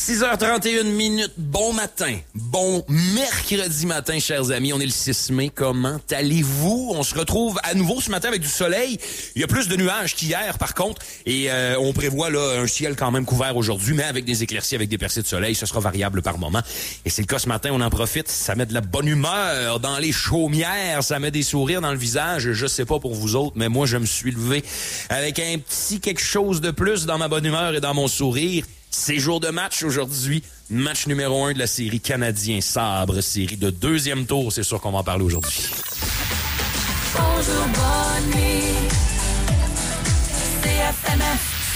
6h31, bon matin, bon mercredi matin, chers amis. On est le 6 mai, comment allez-vous? On se retrouve à nouveau ce matin avec du soleil. Il y a plus de nuages qu'hier, par contre, et on prévoit là un ciel quand même couvert aujourd'hui, mais avec des éclaircies, avec des percées de soleil. Ce sera variable par moment. Et c'est le cas ce matin, on en profite. Ça met de la bonne humeur dans les chaumières, ça met des sourires dans le visage. Je sais pas pour vous autres, mais moi, je me suis levé avec un petit quelque chose de plus dans ma bonne humeur et dans mon sourire. C'est jour de match aujourd'hui. Match numéro 1 de la série Canadien-Sabre, série de deuxième tour. C'est sûr qu'on va en parler aujourd'hui. Bonjour, bonne nuit. CFMF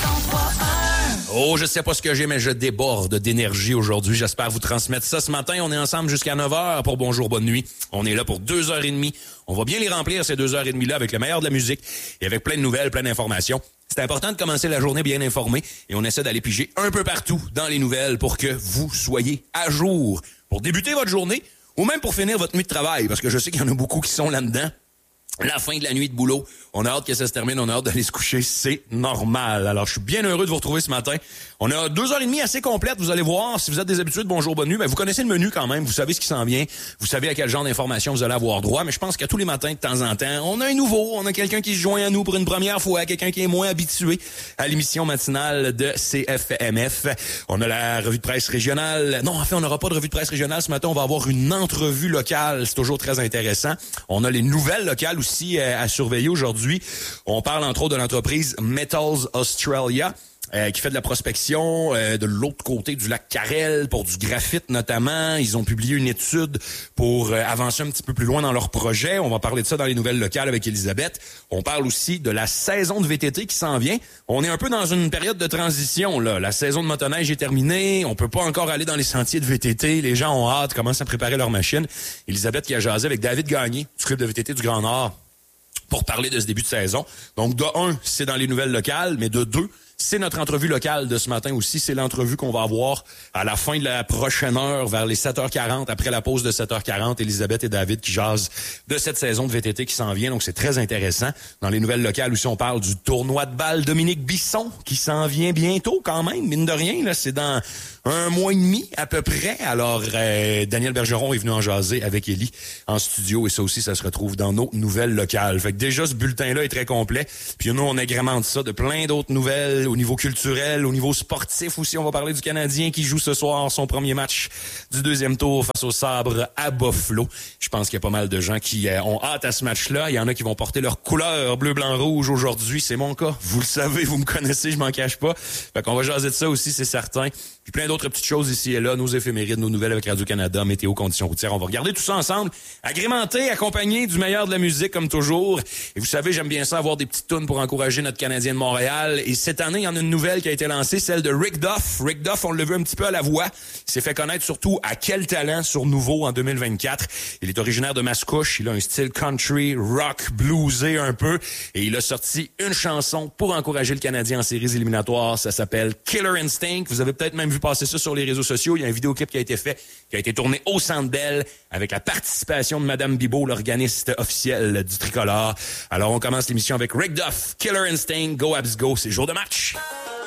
103.1. Oh, je sais pas ce que j'ai, mais je déborde d'énergie aujourd'hui. J'espère vous transmettre ça ce matin. On est ensemble jusqu'à 9h pour Bonjour, bonne nuit. On est là pour 2h30. On va bien les remplir, ces 2h30-là, avec le meilleur de la musique et avec plein de nouvelles, plein d'informations. C'est important de commencer la journée bien informé et on essaie d'aller piger un peu partout dans les nouvelles pour que vous soyez à jour pour débuter votre journée ou même pour finir votre nuit de travail, parce que je sais qu'il y en a beaucoup qui sont là-dedans. La fin de la nuit de boulot. On a hâte que ça se termine, on a hâte d'aller se coucher, c'est normal. Alors, je suis bien heureux de vous retrouver ce matin. On a 2h30 assez complètes, vous allez voir. Si vous êtes des habitués de Bonjour, bonne nuit, ben vous connaissez le menu quand même, vous savez ce qui s'en vient, vous savez à quel genre d'informations vous allez avoir droit, mais je pense qu'à tous les matins, de temps en temps, on a un nouveau, on a quelqu'un qui se joint à nous pour une première fois, quelqu'un qui est moins habitué à l'émission matinale de CFMF. On a la revue de presse régionale. Non, en fait, on n'aura pas de revue de presse régionale ce matin, on va avoir une entrevue locale, c'est toujours très intéressant. On a les nouvelles locales aussi à surveiller aujourd'hui. On parle entre autres de l'entreprise Metals Australia qui fait de la prospection de l'autre côté du lac Carrel pour du graphite notamment. Ils ont publié une étude pour avancer un petit peu plus loin dans leur projet. On va parler de ça dans les nouvelles locales avec Elisabeth. On parle aussi de la saison de VTT qui s'en vient. On est un peu dans une période de transition, là. La saison de motoneige est terminée. On peut pas encore aller dans les sentiers de VTT. Les gens ont hâte, commencent à préparer leur machine. Elisabeth qui a jasé avec David Gagné, du club de VTT du Grand Nord, pour parler de ce début de saison. Donc, de 1, c'est dans les nouvelles locales, mais de 2, c'est notre entrevue locale de ce matin aussi. C'est l'entrevue qu'on va avoir à la fin de la prochaine heure, vers les 7h40, après la pause de 7h40. Elisabeth et David qui jasent de cette saison de VTT qui s'en vient. Donc, c'est très intéressant. Dans les nouvelles locales aussi, on parle du tournoi de balle Dominique Bisson qui s'en vient bientôt quand même. Mine de rien, là, c'est dans un mois et demi à peu près. Alors, Daniel Bergeron est venu en jaser avec Élie en studio et ça aussi, ça se retrouve dans nos nouvelles locales. Fait que déjà, ce bulletin-là est très complet. Puis nous, on agrémente ça de plein d'autres nouvelles au niveau culturel, au niveau sportif aussi. On va parler du Canadien qui joue ce soir son premier match du deuxième tour face au Sabre à Buffalo. Je pense qu'il y a pas mal de gens qui ont hâte à ce match-là. Il y en a qui vont porter leur couleur bleu, blanc, rouge aujourd'hui. C'est mon cas. Vous le savez, vous me connaissez, je m'en cache pas. Fait qu'on va jaser de ça aussi, c'est certain. Puis plein d'autres petites choses ici et là, nos éphémérides, nos nouvelles avec Radio-Canada, météo, conditions routières. On va regarder tout ça ensemble, agrémenté, accompagné du meilleur de la musique comme toujours. Et vous savez, j'aime bien ça, avoir des petites tunes pour encourager notre Canadien de Montréal. Et cette année, il y en a une nouvelle qui a été lancée, celle de Rick Duff. Rick Duff, on l'a vu un petit peu à la voix. Il s'est fait connaître surtout à Quel talent sur Nouveau en 2024. Il est originaire de Mascouche. Il a un style country, rock, bluesé un peu. Et il a sorti une chanson pour encourager le Canadien en séries éliminatoires. Ça s'appelle Killer Instinct. Vous avez peut-être même vu passer ça sur les réseaux sociaux. Il y a un vidéoclip qui a été fait, qui a été tourné au Centre Bell avec la participation de Madame Bibeau, l'organiste officiel du Tricolore. Alors, on commence l'émission avec Rick Duff, Killer Instinct, Go Habs Go. C'est jour de match.